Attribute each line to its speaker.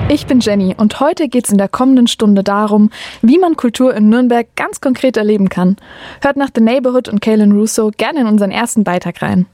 Speaker 1: Ich bin Jenny und heute geht es in der kommenden Stunde darum, wie man Kultur in Nürnberg ganz konkret erleben kann. Hört nach The Neighborhood und Kaylin Russo gerne in unseren ersten Beitrag rein.